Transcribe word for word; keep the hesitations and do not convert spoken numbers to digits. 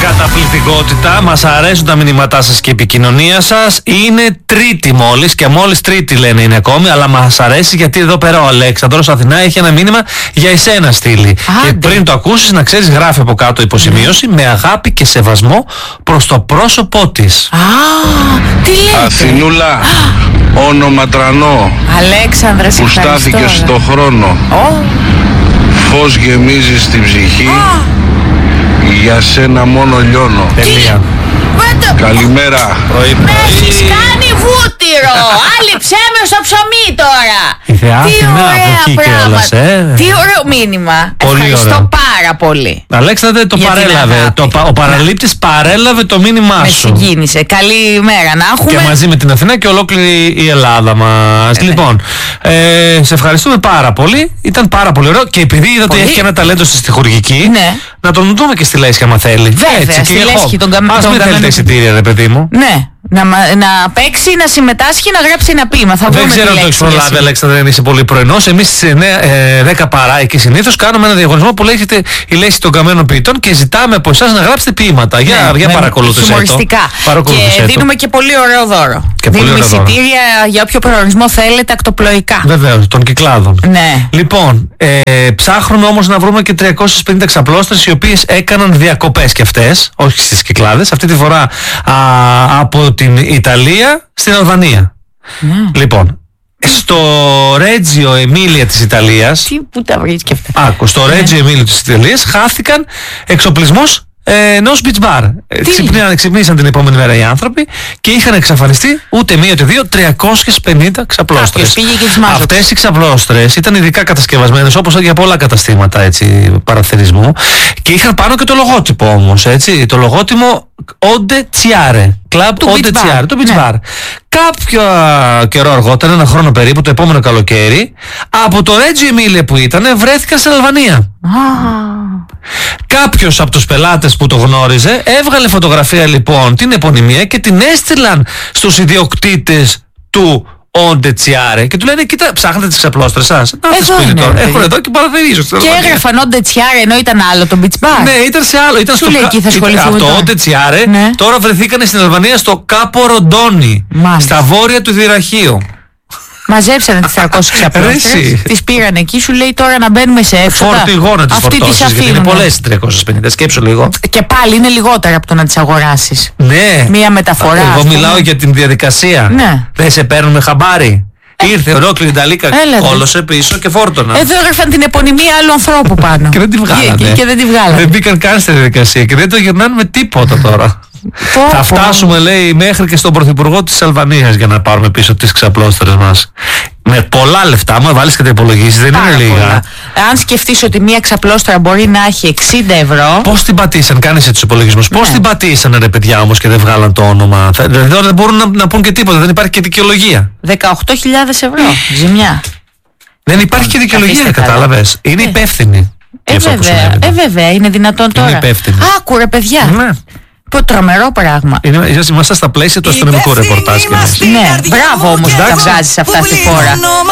Καταπληκτικότητα, μας αρέσουν τα μηνύματά σας και η επικοινωνία σας. Είναι Τρίτη μόλις και μόλις Τρίτη λένε είναι ακόμη, αλλά μας αρέσει γιατί εδώ πέρα ο Αλέξανδρος Αθηνά έχει ένα μήνυμα για εσένα στείλει. Και πριν το ακούσεις να ξέρεις, γράφει από κάτω υποσημείωση, με αγάπη και σεβασμό προς το πρόσωπό της. Α, τι λέτε? Αθηνούλα, όνομα τρανό, Αλέξανδρε, που στάθηκε στο χρόνο. Oh. Φως γεμίζει στην ψυχή. Oh. Για σένα μόνο λιώνω. Τελεία. Καλημέρα. Πρωί, Με πρωί. έχεις κάνει βούτυρο. Άλυψέ με στο ψωμί τώρα. Η Θεά Τι Αθηνά από ωραία εκεί κιόλας, πράγματα. ε. Τι ωραίο μήνυμα. Πολύ Ευχαριστώ ωραίο. πάρα πολύ. Αλέξανδρε, το Για την παρέλαβε. αγάπη. Το, πα- ο παραλήπτης παρέλαβε το μήνυμά Με σου. συγκίνησε. Καλημέρα να έχουμε. Και μαζί με την Αθηνά και ολόκληρη η Ελλάδα μας. Ε, λοιπόν, ε, σε ευχαριστούμε πάρα πολύ. Ήταν πάρα πολύ ωραίο. Και επειδή είδα ότι Πολύ. έχει και ένα ταλέντο στη στιχουργική, Ναι. να τον δούμε και στη Λέσχη άμα θέλει. Βέβαια, στη και Λέσχη τον καμ- Ας τον μην θέλετε καμένο- εισιτήρια, ρε παιδί μου. Ναι. Να, μα- να παίξει, να συμμετάσχει, να γράψει ένα ποίημα. Θα Δεν βρούμε ξέρω τη αν το λέξη έχεις για προλάβει, σήμερα. Αλέξανδρε, δεν είσαι πολύ πρωινός. Εμείς στις δέκα παρά εκεί συνήθως κάνουμε ένα διαγωνισμό που λέγεται η Λέσχη των Καμένων Ποιητών και ζητάμε από εσάς να γράψετε ποίηματα. Για, Ναι, για με- παρακολούθησέ το. χιουμοριστικά. Παρακολούθησέ Και το. δίνουμε και πολύ ωραίο δώρο. Και πολύ Δίνουμε ωραίο δώρο. εισιτήρια για όποιο προορισμό θέλετε, ακτοπλοϊκά. Βεβαίως, των κυκλάδων. Ναι. Λοιπόν, ε, ψάχνουμε όμως να βρούμε και τριακόσιες πενήντα ξαπλώστρες οι οποίες έκαναν διακοπές και αυτές, όχι στις Κυκλάδες, αυτή τη φορά α, από την Ιταλία στην Αλβανία. Ναι. Λοιπόν, στο Ρέτζιο Εμίλια της Ιταλίας, Τι, πού τα βρίσκει αυτά. άκου, στο Ρέτζιο Εμίλιο της Ιταλίας χάθηκαν εξοπλισμός ε, ενός beach bar. Ε, ξυπνήσαν, ξυπνήσαν την επόμενη μέρα οι άνθρωποι και είχαν εξαφανιστεί ούτε μία ούτε δύο, τριακόσιες πενήντα ξαπλώστρες. Κάποιος πήγε και τις μάζεψε. Αυτές οι ξαπλώστρες ήταν ειδικά κατασκευασμένες όπως για πολλά καταστήματα έτσι, παραθερισμού και είχαν πάνω και το λογότυπο όμως. Έτσι, το λογότυπο Onde Ciare. Club Του Onde beach bar. Ciare, το beach Ναι. bar. Κάποιο α, καιρό αργότερα, ένα χρόνο περίπου, το επόμενο καλοκαίρι, από το Ρέτζιο Εμίλια που ήταν, βρέθηκαν στην Αλβανία. Α, Κάποιος από τους πελάτες που το γνώριζε έβγαλε φωτογραφία λοιπόν την επωνυμία και την έστειλαν στους ιδιοκτήτες του Onde Ciare και του λένε κοίτα ψάχνετε τις ξαπλώστρες σας. Να Εδώ τις πείτε είναι, τώρα. ρε Έχουν παιδί. εδώ και παραθερίζω. στην και Αλβανία. έγραφαν Onde Ciare ενώ ήταν άλλο το beach bar. Ναι, ήταν σε άλλο. Ήταν Σου στο λέει, κα- εκεί θα ήταν- ασχοληθούμε από το τώρα. Onde Ciare Ναι. τώρα βρεθήκανε στην Αλβανία στο Κάπο Ροντόνι. Μάλιστα. Στα βόρεια του Δυραχείου. Μαζέψανε τις τριακόσιες ξαπλώστρες, εσύ. τις πήραν εκεί, σου λέει τώρα να μπαίνουμε σε έξοδα. Φορτηγό να τις Αυτή τις φορτώσεις γιατί είναι αφήνουν. πολλές οι τριακόσιες πενήντα. Σκέψου λίγο. Και πάλι είναι λιγότερα από το να τις αγοράσεις. Ναι. Μία μεταφορά, Εγώ ας πούμε. μιλάω για την διαδικασία. Ναι. Δεν σε παίρνουμε χαμπάρι. Ήρθε ολόκληρη Ιταλίκα, Έλατε. κόλωσε πίσω και φόρτωνα. Εδώ έγραφαν την επωνυμία άλλου ανθρώπου πάνω. Και δεν τη βγάλανε. Και, και δεν τη βγάλανε. Δεν μπήκαν καν στη διαδικασία και δεν το γυρνάνε με τίποτα τώρα. Πω, Θα πω. φτάσουμε, λέει, μέχρι και στον Πρωθυπουργό της Αλβανίας για να πάρουμε πίσω τις ξαπλώστρες μας. Με πολλά λεφτά, μου βάλεις και τα υπολογίσεις, δεν Πάρα είναι λίγα. πολλά. Αν σκεφτείς ότι μία ξαπλώστρα μπορεί να έχει εξήντα ευρώ. Πώς την πατήσαν, κάνεις έτσι τους υπολογισμούς. Πώς Ναι. την πατήσανε ρε παιδιά όμως και δεν βγάλαν το όνομα. Θα- Δεν, δεν μπορούν να, να πούν και τίποτα, δεν υπάρχει και δικαιολογία. δεκαοκτώ χιλιάδες ευρώ. Ζημιά. Δεν υπάρχει και δικαιολογία, καθίστε καλά. κατάλαβες. Είναι Ε. υπεύθυνοι. Ε, για αυτό που βέβαια, συνέβαινε. ε, βέβαια, είναι δυνατόν τώρα. υπεύθυνοι. Άκου ρε παιδιά. Ναι. Πω, τρομερό πράγμα. Είναι, είμαστε στα πλαίσια του αστυνομικού ρεπορτάζ. και εμείς. Ναι, μπράβο όμως που τα βγάζεις αυτά στη φόρα.